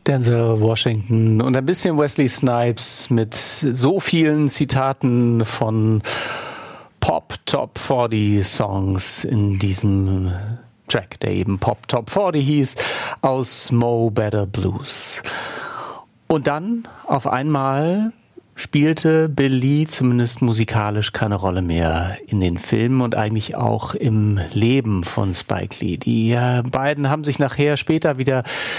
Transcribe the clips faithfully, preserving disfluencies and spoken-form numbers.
Denzel Washington und ein bisschen Wesley Snipes mit so vielen Zitaten von Pop Top vierzig Songs in diesem Track, der eben Pop Top vierzig hieß, aus Mo Better Blues. Und dann auf einmal spielte Bill Lee zumindest musikalisch keine Rolle mehr in den Filmen und eigentlich auch im Leben von Spike Lee. Die äh, beiden haben sich nachher später wieder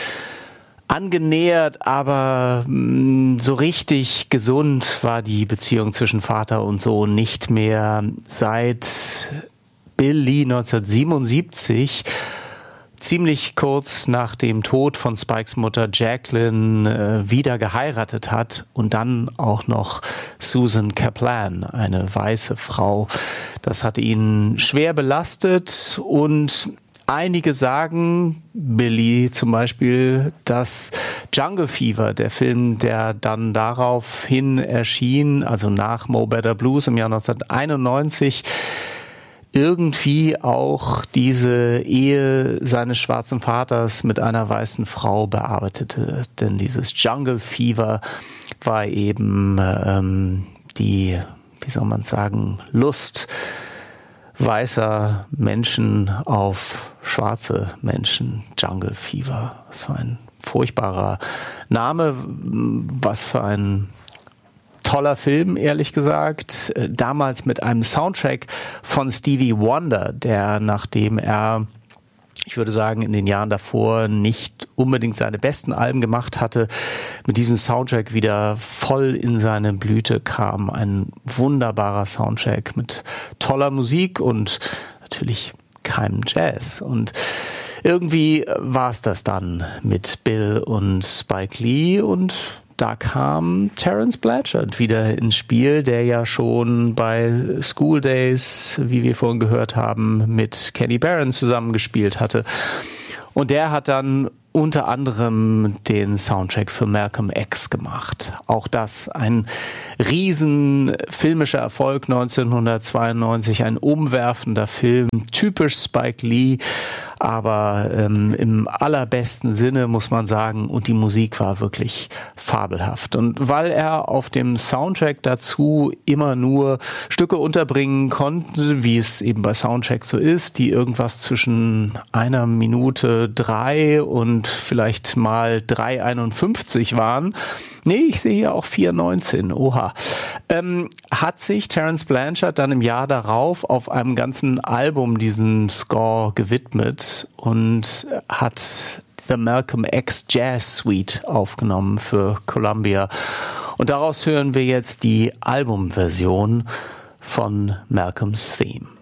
angenähert, aber mh, so richtig gesund war die Beziehung zwischen Vater und Sohn nicht mehr. Seit Bill Lee neunzehnhundertsiebenundsiebzig, ziemlich kurz nach dem Tod von Spikes Mutter Jacqueline, äh, wieder geheiratet hat und dann auch noch Susan Kaplan, eine weiße Frau. Das hat ihn schwer belastet und einige sagen, Billy zum Beispiel, dass Jungle Fever, der Film, der dann daraufhin erschien, also nach Mo Better Blues im Jahr neunzehnhunderteinundneunzig, irgendwie auch diese Ehe seines schwarzen Vaters mit einer weißen Frau bearbeitete. Denn dieses Jungle Fever war eben ähm, die, wie soll man sagen, Lust weißer Menschen auf schwarze Menschen. Jungle Fever. Was für ein furchtbarer Name, was für ein toller Film, ehrlich gesagt. Damals mit einem Soundtrack von Stevie Wonder, der, nachdem er, ich würde sagen, in den Jahren davor nicht unbedingt seine besten Alben gemacht hatte, mit diesem Soundtrack wieder voll in seine Blüte kam. Ein wunderbarer Soundtrack mit toller Musik und natürlich keinem Jazz. Und irgendwie war es das dann mit Bill und Spike Lee und da kam Terence Blanchard wieder ins Spiel, der ja schon bei School Days, wie wir vorhin gehört haben, mit Kenny Barron zusammengespielt hatte. Und der hat dann unter anderem den Soundtrack für Malcolm X gemacht. Auch das ein riesen filmischer Erfolg neunzehnhundertzweiundneunzig, ein umwerfender Film, typisch Spike Lee, aber ähm, im allerbesten Sinne, muss man sagen, und die Musik war wirklich fabelhaft. Und weil er auf dem Soundtrack dazu immer nur Stücke unterbringen konnte, wie es eben bei Soundtracks so ist, die irgendwas zwischen einer Minute drei und vielleicht mal drei einundfünfzig waren, nee, ich sehe hier auch vier neunzehn, oha. Ähm, hat sich Terence Blanchard dann im Jahr darauf auf einem ganzen Album diesem Score gewidmet und hat The Malcolm X Jazz Suite aufgenommen für Columbia. Und daraus hören wir jetzt die Albumversion von Malcolms Theme.